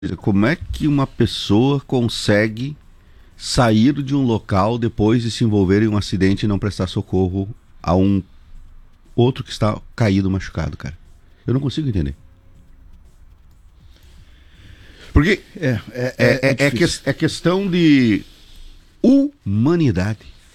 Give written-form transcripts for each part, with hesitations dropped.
Como é que uma pessoa consegue sair de um local depois de se envolver em um acidente e não prestar socorro a um outro que está caído, machucado, cara? Eu não consigo entender. Porque é questão de humanidade.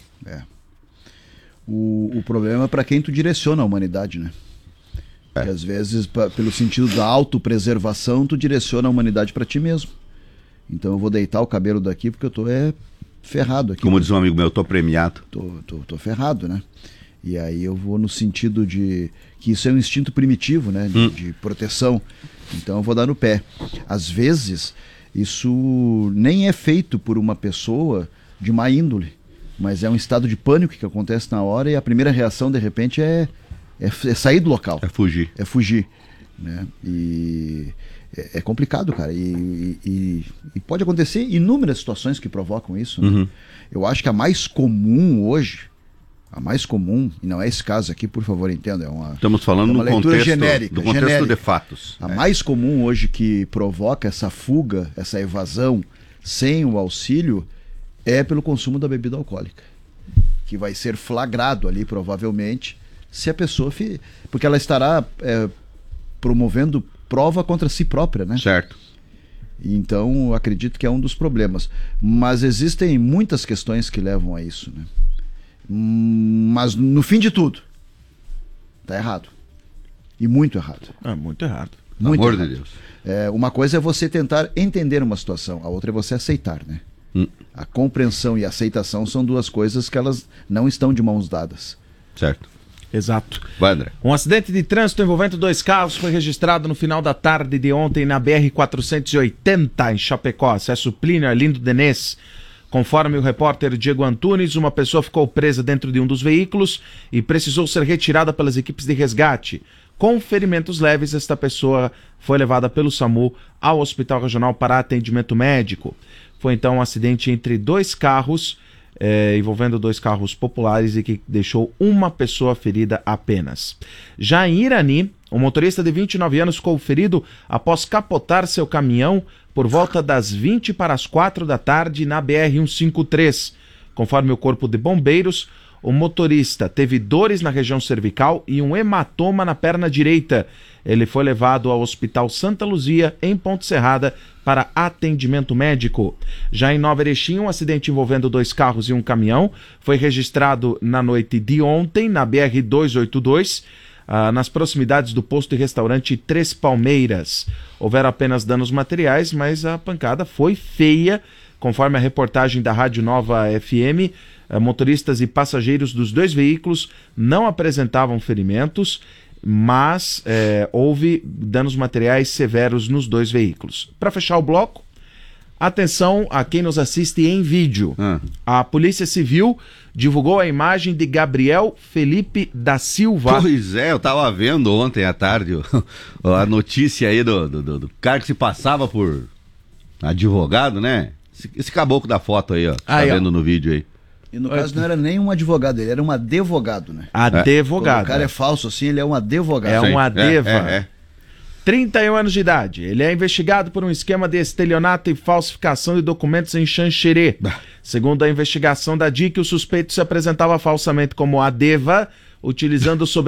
O problema é para quem tu direciona a humanidade, né? Porque às vezes, pelo sentido da autopreservação, tu direciona a humanidade para ti mesmo. Então eu vou deitar o cabelo daqui porque eu tô ferrado aqui. Como diz um amigo meu, eu tô premiado. Tô ferrado, né? E aí eu vou no sentido de que isso é um instinto primitivo, né? De proteção. Então eu vou dar no pé. Às vezes, isso nem é feito por uma pessoa de má índole, mas é um estado de pânico que acontece na hora e a primeira reação, de repente, é sair do local. É fugir. É fugir. Né? E é complicado, cara. E pode acontecer inúmeras situações que provocam isso. Né? Uhum. Eu acho que a mais comum hoje, e não é esse caso aqui, por favor, entenda, estamos falando no contexto genérica, do contexto de fatos. A mais comum hoje que provoca essa fuga, essa evasão sem o auxílio é pelo consumo da bebida alcoólica, que vai ser flagrado ali, provavelmente, se a pessoa... Porque ela estará promovendo prova contra si própria, né? Certo. Então, acredito que é um dos problemas. Mas existem muitas questões que levam a isso, né? Mas, no fim de tudo, tá errado. E muito errado. Muito errado. Muito Amor errado. de Deus. Uma coisa é você tentar entender uma situação, a outra é você aceitar, né? A compreensão e a aceitação são duas coisas que elas não estão de mãos dadas. Certo. Exato. Vai, André. Um acidente de trânsito envolvendo 2 carros foi registrado no final da tarde de ontem na BR-480, em Chapecó, acesso Plínio Arlindo Denês. Conforme o repórter Diego Antunes, uma pessoa ficou presa dentro de um dos veículos e precisou ser retirada pelas equipes de resgate. Com ferimentos leves, esta pessoa foi levada pelo SAMU ao Hospital Regional para atendimento médico. Foi então um acidente entre 2 carros, envolvendo 2 carros populares e que deixou uma pessoa ferida apenas. Já em Irani, um motorista de 29 anos ficou ferido após capotar seu caminhão por volta das 20 para as 4 da tarde na BR-153. Conforme o Corpo de Bombeiros, o motorista teve dores na região cervical e um hematoma na perna direita. Ele foi levado ao Hospital Santa Luzia, em Ponte Serrada, para atendimento médico. Já em Nova Erechim, um acidente envolvendo 2 carros e um caminhão foi registrado na noite de ontem, na BR-282, nas proximidades do posto e restaurante Três Palmeiras. Houveram apenas danos materiais, mas a pancada foi feia. Conforme a reportagem da Rádio Nova FM, motoristas e passageiros dos 2 veículos não apresentavam ferimentos, mas houve danos materiais severos nos 2 veículos. Para fechar o bloco, atenção a quem nos assiste em vídeo. A Polícia Civil divulgou a imagem de Gabriel Felipe da Silva. Pois é, eu tava vendo ontem à tarde a notícia aí do cara que se passava por advogado, né? Esse caboclo da foto aí, ó. Tá vendo no vídeo aí. E no caso não era nem um advogado, ele era um advogado, né? Advogado. Quando o cara é falso assim, ele é um advogado. É um adeva. 31 anos de idade. Ele é investigado por um esquema de estelionato e falsificação de documentos em Xanxerê. Segundo a investigação da DIC, o suspeito se apresentava falsamente como adeva, utilizando o